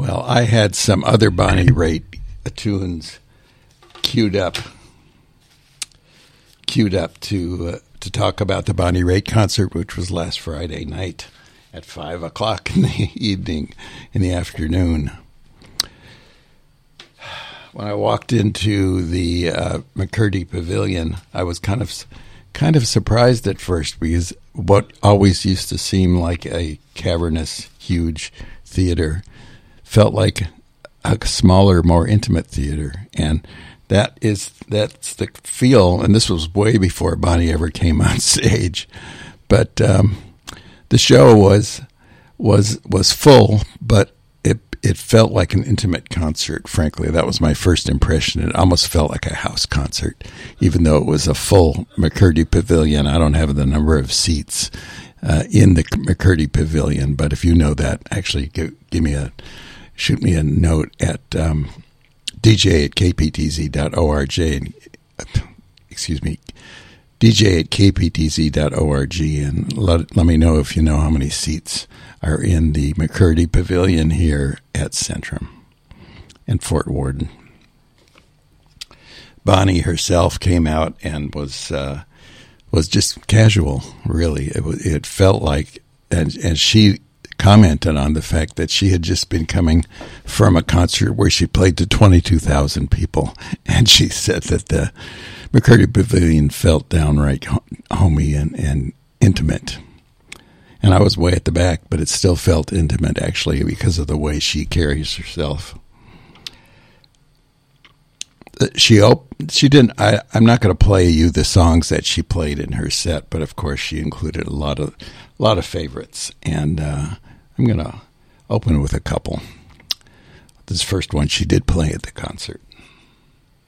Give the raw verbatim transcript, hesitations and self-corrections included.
Well, I had some other Bonnie Raitt tunes queued up, queued up to uh, to talk about the Bonnie Raitt concert, which was last Friday night at five o'clock in the evening, in the afternoon. When I walked into the uh, McCurdy Pavilion, I was kind of kind of surprised at first, because what always used to seem like a cavernous, huge theater felt like a smaller, more intimate theater, and that is that's the feel. And this was way before Bonnie ever came on stage, but um, the show was was was full, but it it felt like an intimate concert. Frankly, that was my first impression. It almost felt like a house concert, even though it was a full McCurdy Pavilion. I don't have the number of seats uh, in the McCurdy Pavilion, but if you know that, actually give, give me a shoot me a note at um, D J at K P T Z dot org. Excuse me, D J at K P T Z dot org, and let let me know if you know how many seats are in the McCurdy Pavilion here at Centrum and Fort Worden. Bonnie herself came out and was uh, was just casual, really. It was, it felt like, and, and she commented on the fact that she had just been coming from a concert where she played to twenty-two thousand people, and she said that the McCurdy Pavilion felt downright homey and, and intimate. And I was way at the back, but it still felt intimate, actually, because of the way she carries herself. She op- she didn't. I, I'm not going to play you the songs that she played in her set, but of course she included a lot of a lot of favorites, and uh, I'm going to open with a couple. This first one she did play at the concert.